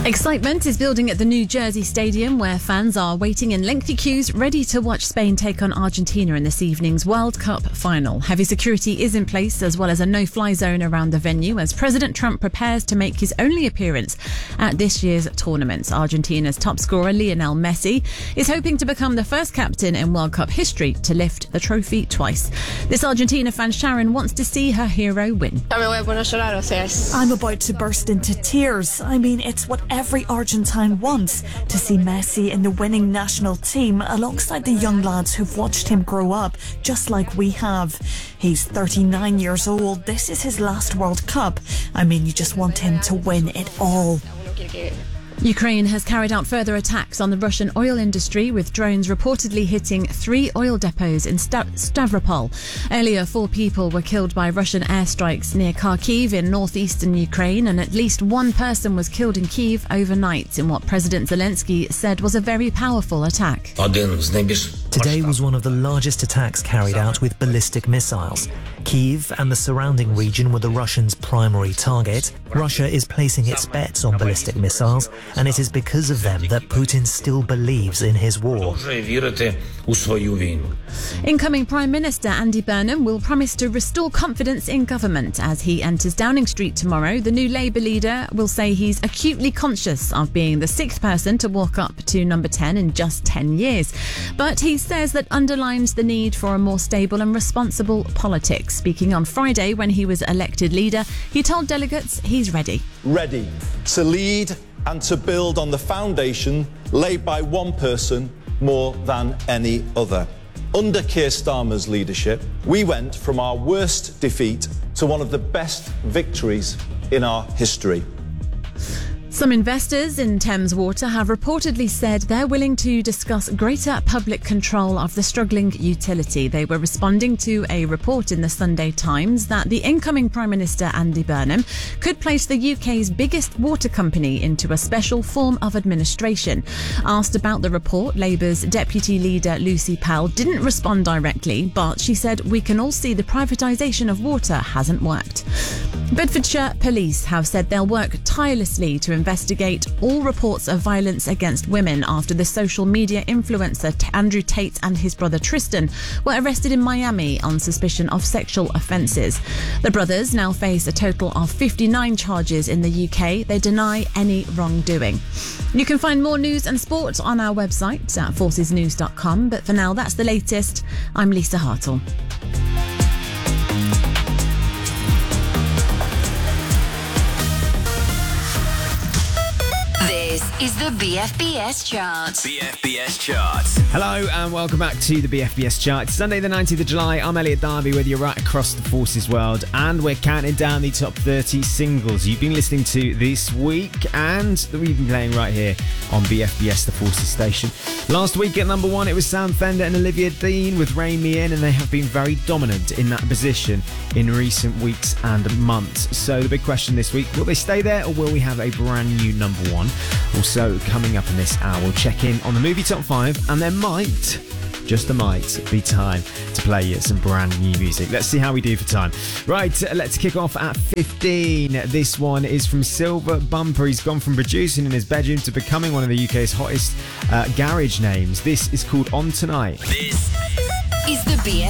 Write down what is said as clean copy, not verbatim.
Excitement is building at the New Jersey Stadium, where fans are waiting in lengthy queues, ready to watch Spain take on Argentina in this evening's World Cup final. Heavy security is in place, as well as a no-fly zone around the venue, as President Trump prepares to make his only appearance at this year's tournament. Argentina's top scorer, Lionel Messi, is hoping to become the first captain in World Cup history to lift the trophy twice. This Argentina fan, Sharon, wants to see her hero win. I'm about to burst into tears. I mean, it's what every Argentine wants, to see Messi in the winning national team alongside the young lads who've watched him grow up, just like we have. He's 39 years old. This is his last World Cup. I mean, you just want him to win it all. Ukraine has carried out further attacks on the Russian oil industry, with drones reportedly hitting 3 oil depots in Stavropol. Earlier, 4 people were killed by Russian airstrikes near Kharkiv in northeastern Ukraine, and at least 1 person was killed in Kyiv overnight in what President Zelensky said was a very powerful attack. Today was one of the largest attacks carried out with ballistic missiles. Kyiv and the surrounding region were the Russians' primary target. Russia is placing its bets on ballistic missiles, and it is because of them that Putin still believes in his war. Incoming Prime Minister Andy Burnham will promise to restore confidence in government as he enters Downing Street tomorrow. The new Labour leader will say he's acutely conscious of being the 6th person to walk up to number 10 in just 10 years. But he says that underlines the need for a more stable and responsible politics. Speaking on Friday when he was elected leader, he told delegates he's ready. Ready to lead and to build on the foundation laid by one person more than any other. Under Keir Starmer's leadership, we went from our worst defeat to one of the best victories in our history. Some investors in Thames Water have reportedly said they're willing to discuss greater public control of the struggling utility. They were responding to a report in the Sunday Times that the incoming Prime Minister Andy Burnham could place the UK's biggest water company into a special form of administration. Asked about the report, Labour's Deputy Leader Lucy Powell didn't respond directly, but she said we can all see the privatisation of water hasn't worked. Bedfordshire Police have said they'll work tirelessly to investigate all reports of violence against women after the social media influencer Andrew Tate and his brother Tristan were arrested in Miami on suspicion of sexual offences. The brothers now face a total of 59 charges in the UK. They deny any wrongdoing. You can find more news and sport on our website at forcesnews.com, but for now, that's the latest. I'm Lisa Hartle. Is the BFBS chart. BFBS chart. Hello and welcome back to the BFBS chart. It's Sunday the 19th of July. I'm Elliot Darby with you right across the Forces world, and we're counting down the top 30 singles you've been listening to this week and that we've been playing right here on BFBS, the Forces station. Last week at number 1 it was Sam Fender and Olivia Dean with Rein Me In, and they have been very dominant in that position in recent weeks and months. So the big question this week, will they stay there or will we have a brand new number 1? Also coming up in this hour, we'll check in on the movie top 5, and there might, just there might, be time to play some brand new music. Let's see how we do for time. Right, let's kick off at 15. This one is from Silver Bumper. He's gone from producing in his bedroom to becoming one of the UK's hottest garage names. This is called On Tonight. This is the BFBS